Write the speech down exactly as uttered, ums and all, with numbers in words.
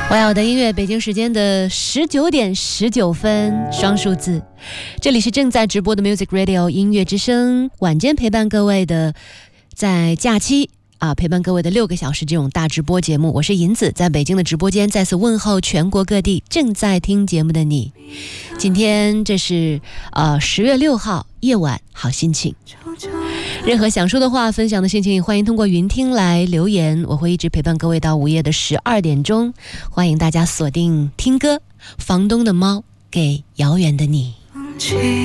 我要的音乐，北京时间的十九点十九分，双数字。这里是正在直播的 Music Radio 音乐之声，晚间陪伴各位的，在假期啊陪伴各位的六个小时这种大直播节目。我是银子，在北京的直播间再次问候全国各地正在听节目的你。今天这是呃十月六号夜晚，好心情。任何想说的话、分享的心情，欢迎通过云听来留言，我会一直陪伴各位到午夜的十二点钟。欢迎大家锁定听歌，房东的猫给遥远的你。